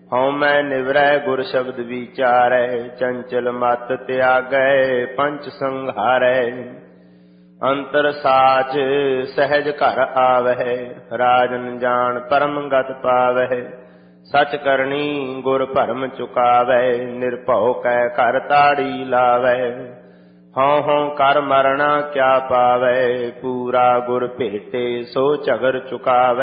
ਹਉ ਮੈਂ ਨਿਵਰੈ ਗੁਰ ਸ਼ਬਦ ਵਿਚਾਰੈ, ਚੰਚਲ ਮਤ ਤਿਆਗੈ ਪੰਚ ਸੰਘਾਰੈ। ਅੰਤਰ ਸਾਚ ਸਹਿਜ ਘਰ ਆਵਹਿ, ਰਾਜਨ ਜਾਣ ਪਰਮ ਗਤ ਪਾਵਹਿ। ਸਚ ਕਰਨੀ ਗੁਰ ਭਰਮ ਚੁਕਾਵੈ, ਨਿਰਭਉ ਕੈ ਘਰ ਤਾੜੀ ਲਾਵੈ। ਹਉ ਹਉ ਕਰ ਮਰਣਾ ਕਿਆ ਪਾਵੈ, ਪੂਰਾ ਗੁਰ ਭੇਟੇ ਸੋ ਝਗਰ ਚੁਕਾਵੈ।